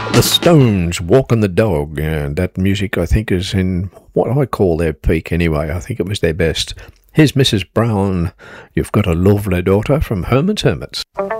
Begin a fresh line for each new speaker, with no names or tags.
The Stones, Walking the Dog, and that music I think is in what I call their peak anyway. I think it was their best. Here's Mrs. Brown, You've Got a Lovely Daughter from Herman's Hermits.